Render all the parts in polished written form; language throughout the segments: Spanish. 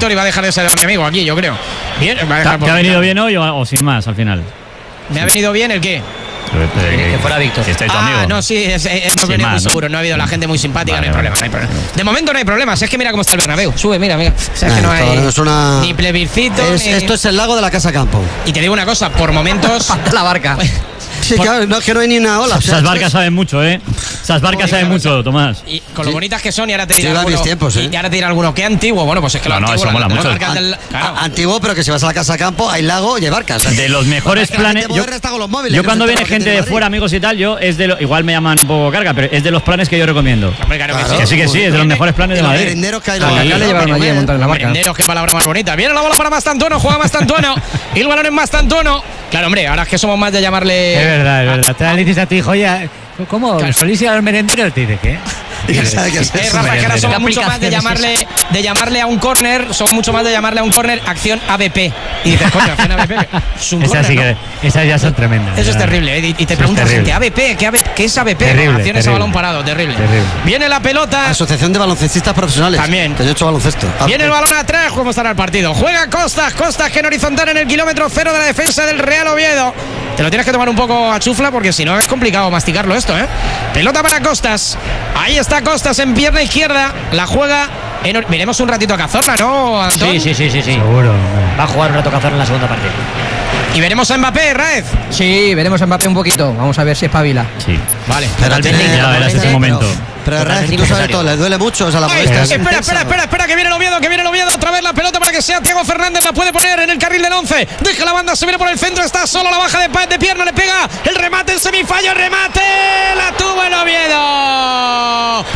Víctor y va a dejar de ser mi amigo aquí, yo creo. Bien, va a dejar ¿Te ha venido bien hoy o sin más al final? ¿Me ha venido bien el qué? Que fuera Víctor. No, sí, hemos venido muy seguros. No ha habido la gente muy simpática, no hay problema. De momento no hay problema. Si es que mira cómo está el Bernabéu. Sube, mira. O sea, es que no hay ni plebiscito. Esto es el lago de la Casa Campo. Y te digo una cosa, por momentos. La barca. Sí, claro, no, que no hay ni una ola. Esas barcas saben mucho, ¿eh? Esas barcas saben mucho, Tomás. Y con lo bonitas que son, y ahora te dirán algunos. Tiempos, y ahora te dirán algunos, ¿qué antiguo? Bueno, pues es que lo antiguo. Eso mola mucho. Antiguo, pero que si vas a la Casa Campo hay lago y hay barcas. De los mejores planes. Yo cuando viene gente de fuera, amigos y tal, igual me llaman un poco carga, pero es de los planes que yo recomiendo. Que sí, es de los mejores planes de Madrid. Merenderos que hay la barca. Le llevaron allí a montar en la barca. Merenderos, qué palabra más bonita. Viene la bola para Mastantuono, juega Mastantuono. Y el balón es Mastantuono. Claro, hombre, ahora es que somos más de llamarle. Es verdad. Te le dices a ti, joya, ¿cómo? Claro. ¿Solís ir a los merenderos? Te dice, ¿qué? Rafa, es que ahora somos mucho más de llamarle a un córner, acción ABP. Y dices, coño, acción ABP. Es un esa córner, sí ¿no? esas ya son tremendas. Eso es terrible, ¿eh? Y te preguntas, gente, ¿ABP? ¿Qué es ABP? Acciones a balón parado, terrible. Viene la pelota. Asociación de Baloncestistas Profesionales. También. Que yo he hecho baloncesto. Viene el balón atrás, ¿cómo estará el partido? Juega Costas que en horizontal en el kilómetro 0 de la defensa del Real Oviedo. Te lo tienes que tomar un poco a chufla porque si no es complicado masticarlo esto, ¿eh? Pelota para Costas. Ahí está Costas en pierna izquierda. La juega. Miremos un ratito a Cazorla, ¿no, Antón? Sí. Seguro. Va a jugar un rato Cazorla en la segunda parte. Y veremos a Mbappé, Raez. Sí, veremos a Mbappé un poquito. Vamos a ver si espabila. Sí. Vale. Pero ya verás ese momento. Pero Raez, tú sabes todo, le duele mucho, o sea, la molestia. Espera, que viene el Oviedo, otra vez la pelota para que sea Thiago Fernández, la puede poner en el carril del 11, deja la banda, se viene por el centro, está solo, la baja de pierna, le pega, el remate en semifallo, el remate, la tuvo el Oviedo.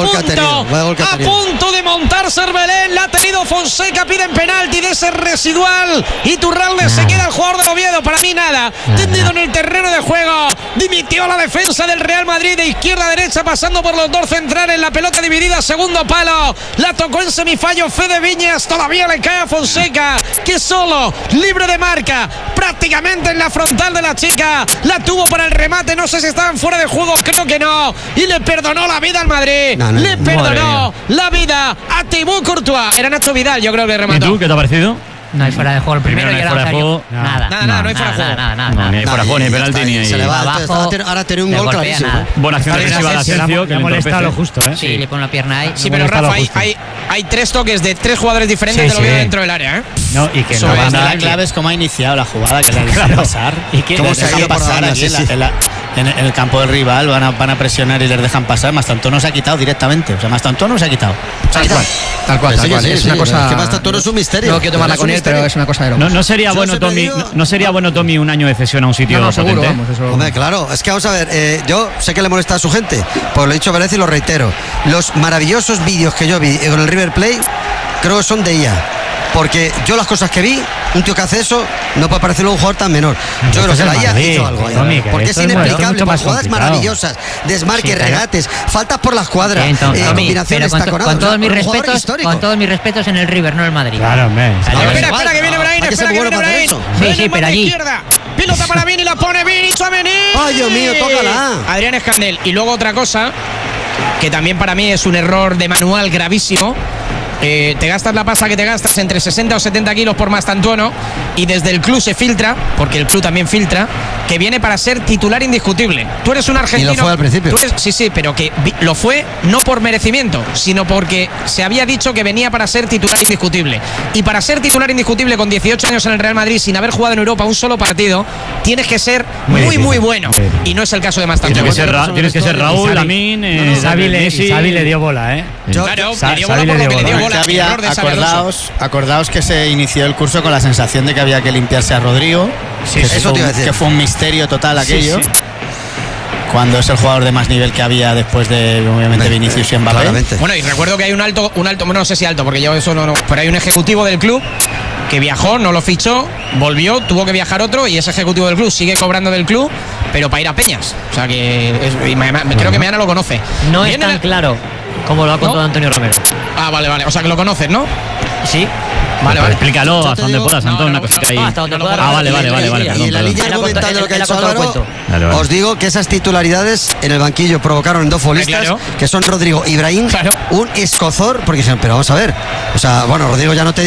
A punto de montar Cervelén, la ha tenido Fonseca, piden penalti de ese residual, Iturralde se queda el jugador del Oviedo, para mí nada, tendido en el terreno de juego, dimitió la defensa del Real Madrid de izquierda a derecha, pasando por los dos centrales, la pelota dividida, segundo palo, la tocó en semifallo Fede Viñas, todavía le cae a Fonseca, que solo, libre de marca, prácticamente en la frontal de la chica, la tuvo para el remate, no sé si estaban fuera de juego, creo que no, y le perdonó la vida al Madrid, le perdonó la vida a Thibaut Courtois, era Nacho Vidal, yo creo que remató. ¿Y tú, qué te ha parecido? No hay fuera de juego el primero y fuera de juego. Nada, no hay fuera de juego. Nada. Ni hay fuera de juego, ni penalti, ni se le va abajo. Ahora tiene un gol clarísimo. Buena acción defensiva de Asensio, que le molesta lo justo, ¿eh? Sí, le pone la pierna ahí. Sí, pero Rafa, hay tres toques de tres jugadores diferentes del Oviedo dentro del área, ¿eh? No, y que Eso no es, van La clave es cómo ha iniciado la jugada, que les dejan pasar. ¿Y qué? ¿Cómo se ha ido pasar aquí en el campo del rival? Van a presionar y les dejan pasar. Mastantuono se ha quitado directamente. O sea, Mastantuono se ha quitado. Tal cual. Es una cosa. Que Mastantuono es un misterio. No quiero tomarla con él, pero es una cosa de loco. No sería bueno, Tommy, no sería bueno, Tommy, un año de cesión a un sitio No, seguro, potente. vamos, eso. Hombre, claro, es que vamos a ver, yo sé que le molesta a su gente, pues lo he dicho varias veces y lo reitero. Los maravillosos vídeos que yo vi con el River Plate, creo que son de IA. Porque yo las cosas que vi, un tío que hace eso, no puede parecer un jugador tan menor. Yo creo que la IA ha hecho algo ahí. Porque es inexplicable, por jugadas maravillosas, desmarques, regates, faltas por las cuadras, combinaciones taconadas. Con todos mis respetos en el River, no en el Madrid. Claro, hombre. Espera, que viene Brahim, Sí, pero allí. Pelota para Vini, la pone Vini, Tchouaméni. Ay, Dios mío, tócala. Adrián Escandel. Y luego otra cosa, que también para mí es un error de manual gravísimo. Te gastas la pasta que te gastas entre 60 o 70 kilos por Mastantuono y desde el club se filtra, porque el club también filtra, que viene para ser titular indiscutible. Tú eres un argentino. Y lo fue al principio. Sí, pero que lo fue no por merecimiento, sino porque se había dicho que venía para ser titular indiscutible. Y para ser titular indiscutible con 18 años en el Real Madrid, sin haber jugado en Europa un solo partido, tienes que ser muy bueno. Y no es el caso de Mastantuono. Tienes que ser Raúl, Lamín, Xavi le dio bola, ¿eh? Claro, le dio bola por lo que le dio bola. Acordaos que se inició el curso con la sensación de que había que limpiarse a Rodrigo. Que fue un misterio total aquello. Cuando es el jugador de más nivel que había después de, obviamente, Vinicius y Mbappé. Claramente. Bueno, y recuerdo que hay un alto, no sé si alto, porque yo eso no, pero hay un ejecutivo del club que viajó, no lo fichó, volvió, tuvo que viajar otro, y ese ejecutivo del club sigue cobrando del club, pero para ir a Peñas. O sea que creo que Meana lo conoce. No es tan claro como lo ha contado Antonio Romero. Ah, vale. O sea que lo conoces, ¿no? Sí. Vale. Explícalo hasta donde puedas, Antón, una cosita ahí. Hasta donde pueda. Vale. Y en la línea argumental de lo que ha dicho Álvaro, Vale. os digo que esas titularidades en el banquillo provocaron en dos futbolistas, que son Rodrigo y Brahim, un escozor, porque dijeron, pero vamos a ver, o sea, bueno, Rodrigo ya no te